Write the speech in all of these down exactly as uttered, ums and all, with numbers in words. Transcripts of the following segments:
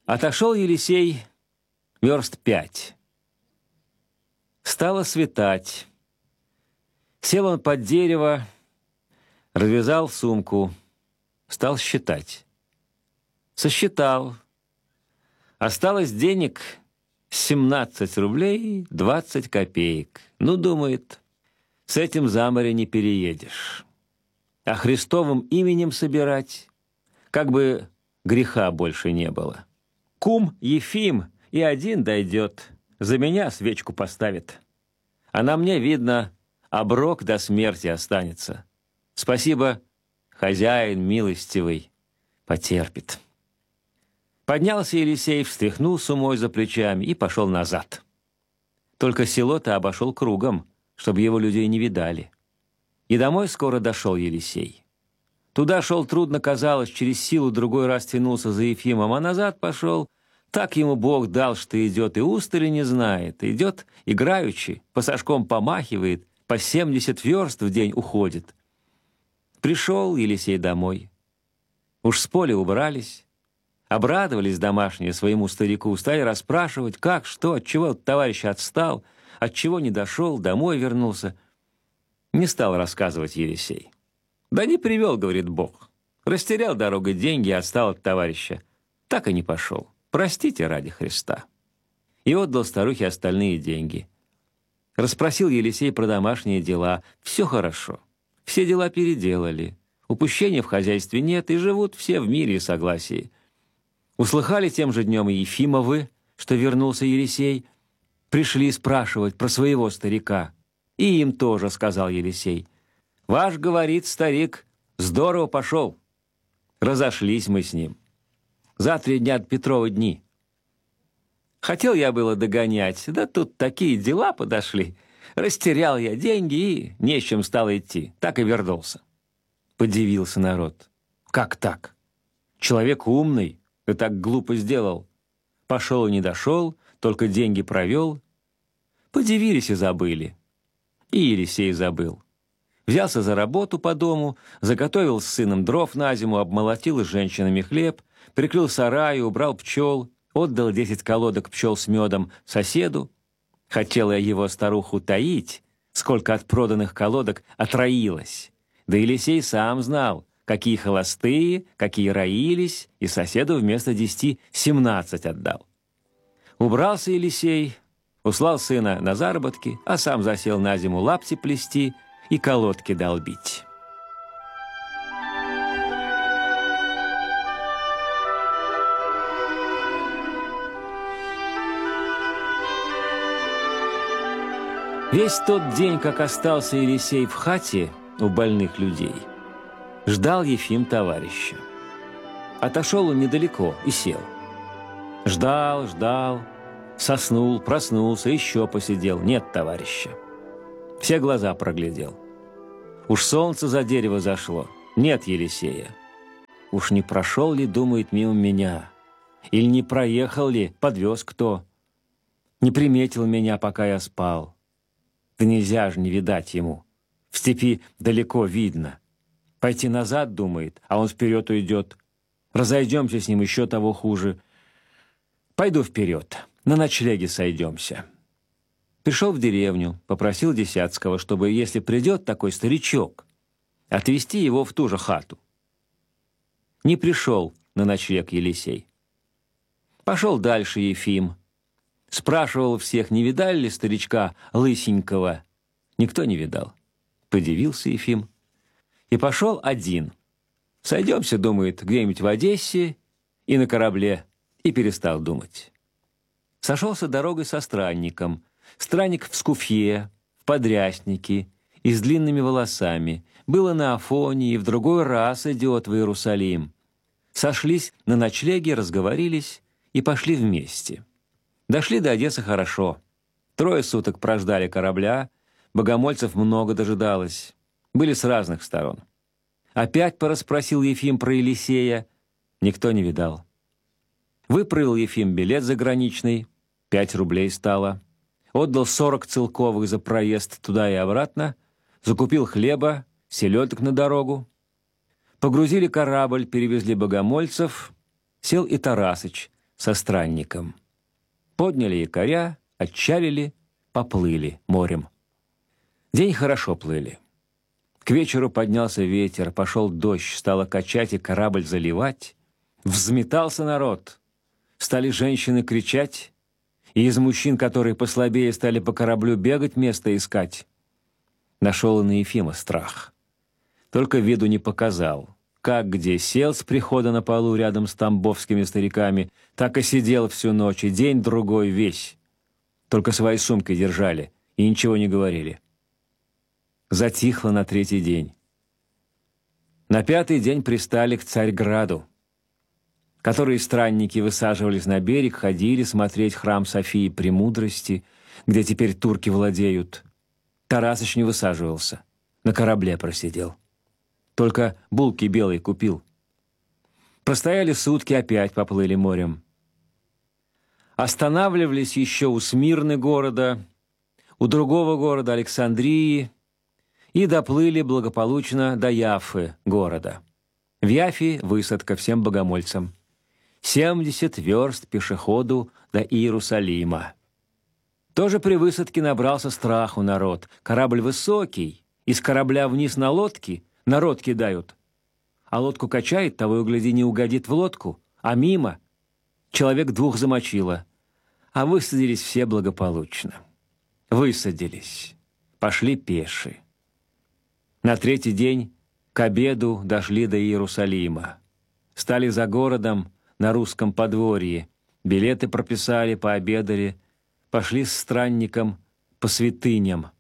Отошел Елисей верст пять. Стало светать. Сел он под дерево, развязал сумку, стал считать. Сосчитал. Осталось денег семнадцать рублей двадцать копеек. Ну, думает, с этим за море не переедешь. А Христовым именем собирать, как бы греха больше не было. Кум Ефим и один дойдет, за меня свечку поставит. А на мне, видно, оброк до смерти останется. Спасибо, хозяин милостивый, потерпит. Поднялся Елисей, встряхнул сумой за плечами и пошел назад. Только село-то обошел кругом, чтобы его людей не видали. И домой скоро дошел Елисей. Туда шел трудно, казалось, через силу другой раз тянулся за Ефимом, а назад пошел. Так ему Бог дал, что идет и устали не знает, идет играючи, по сажком помахивает, по семьдесят верст в день уходит. Пришел Елисей домой. Уж с поля убрались, обрадовались домашние своему старику, стали расспрашивать, как, что, отчего товарищ отстал, отчего не дошел, домой вернулся. Не стал рассказывать Елисей. Да не привел, говорит Бог. Растерял дорогой деньги и отстал от товарища. Так и не пошел. Простите ради Христа. И отдал старухе остальные деньги. Расспросил Елисей про домашние дела. Все хорошо. Все дела переделали. Упущения в хозяйстве нет, и живут все в мире и согласии. Услыхали тем же днем и Ефимовы, что вернулся Елисей. Пришли спрашивать про своего старика. И им тоже сказал Елисей. Ваш, говорит старик, здорово пошел. Разошлись мы с ним. За три дня от Петрова дни. Хотел я было догонять, да тут такие дела подошли. Растерял я деньги и не с чем стал идти. Так и вернулся. Подивился народ. Как так? Человек умный, и так глупо сделал. Пошел и не дошел, только деньги провел. Подивились и забыли. И Елисей забыл. Взялся за работу по дому, заготовил с сыном дров на зиму, обмолотил с женщинами хлеб, прикрыл сарай, убрал пчел, отдал десять колодок пчел с медом соседу. Хотела его старуху таить, сколько от проданных колодок отроилось. Да Елисей сам знал, какие холостые, какие роились, и соседу вместо десяти семнадцать отдал. Убрался Елисей, услал сына на заработки, а сам засел на зиму лапти плести и колодки долбить. Весь тот день, как остался Елисей в хате у больных людей, ждал Ефим товарища. Отошел он недалеко и сел. Ждал, ждал, соснул, проснулся, еще посидел. Нет товарища. Все глаза проглядел. Уж солнце за дерево зашло. Нет Елисея. Уж не прошел ли, думает, мимо меня? Или не проехал ли, подвез кто? Не приметил меня, пока я спал. Да нельзя же не видать ему. В степи далеко видно. Пойти назад, думает, а он вперед уйдет. Разойдемся с ним, еще того хуже. Пойду вперед, на ночлеге сойдемся. Пришел в деревню, попросил Десятского, чтобы, если придет такой старичок, отвезти его в ту же хату. Не пришел на ночлег Елисей. Пошел дальше Ефим. Спрашивал всех, не видали ли старичка лысенького. Никто не видал. Подивился Ефим. И пошел один. Сойдемся, думает, где-нибудь в Одессе и на корабле. И перестал думать. Сошелся дорогой со странником. Странник в скуфье, в подряснике и с длинными волосами. Было на Афоне и в другой раз идет в Иерусалим. Сошлись на ночлеге, разговорились и пошли вместе. Дошли до Одессы хорошо. Трое суток прождали корабля, богомольцев много дожидалось. Были с разных сторон. Опять порасспросил Ефим про Елисея. Никто не видал. Выправил Ефим билет заграничный, пять рублей стало. Отдал сорок целковых за проезд туда и обратно, закупил хлеба, селедок на дорогу. Погрузили корабль, перевезли богомольцев. Сел и Тарасыч со странником. Подняли якоря, отчалили, поплыли морем. День хорошо плыли. К вечеру поднялся ветер, пошел дождь, стало качать и корабль заливать. Взметался народ. Стали женщины кричать, и из мужчин, которые послабее, стали по кораблю бегать, место искать. Нашел и на Ефима страх. Только виду не показал. Как где сел с прихода на полу рядом с тамбовскими стариками, так и сидел всю ночь, и день-другой весь. Только свои сумки держали и ничего не говорили. Затихло на третий день. На пятый день пристали к Царьграду. Которые странники высаживались на берег, ходили смотреть храм Софии Премудрости, где теперь турки владеют. Тарасыч не высаживался, на корабле просидел. Только булки белые купил. Простояли сутки, опять поплыли морем. Останавливались еще у Смирны города, у другого города Александрии, и доплыли благополучно до Яффы города. В Яфе высадка всем богомольцам. Семьдесят верст пешеходу до Иерусалима. Тоже при высадке набрался страху народ. Корабль высокий, из корабля вниз на лодки народ кидают. А лодку качает, того и гляди, не угодит в лодку, а мимо. Человек двух замочило. А высадились все благополучно. Высадились. Пошли пеши. На третий день к обеду дошли до Иерусалима. Стали за городом на русском подворье. Билеты прописали, пообедали. Пошли с странником по святыням.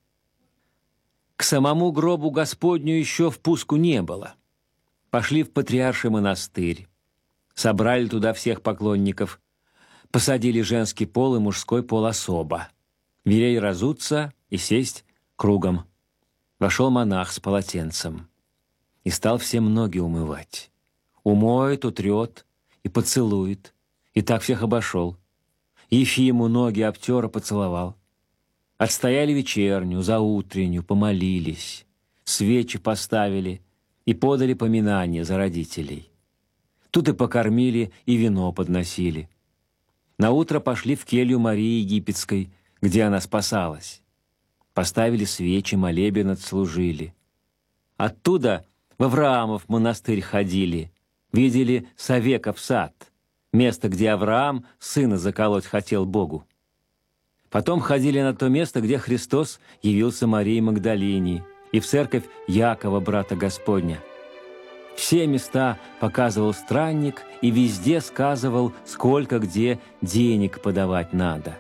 К самому гробу Господню еще впуску не было. Пошли в Патриарший монастырь. Собрали туда всех поклонников. Посадили женский пол и мужской пол особо. Велели разуться и сесть кругом. Вошел монах с полотенцем и стал всем ноги умывать. Умоет, утрет и поцелует. И так всех обошел. Ефиму ноги обтер и поцеловал. Отстояли вечерню, заутренню, помолились, свечи поставили и подали поминание за родителей. Тут и покормили, и вино подносили. Наутро пошли в келью Марии Египетской, где она спасалась. Поставили свечи, молебен отслужили. Оттуда в Авраамов монастырь ходили, видели Савеков сад, место, где Авраам сына заколоть хотел Богу. Потом ходили на то место, где Христос явился Марии Магдалине, и в церковь Якова, брата Господня. Все места показывал странник и везде сказывал, сколько где денег подавать надо.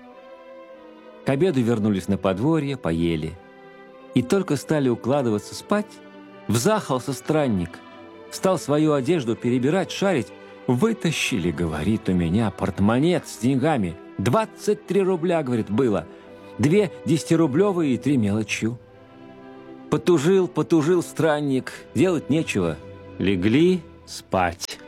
К обеду вернулись на подворье, поели. И только стали укладываться спать, взахался странник, стал свою одежду перебирать, шарить. «Вытащили, — говорит, — у меня портмонет с деньгами. Двадцать три рубля, — говорит, — было. Две десятирублевые и три мелочью». Потужил, потужил странник, делать нечего. Легли спать.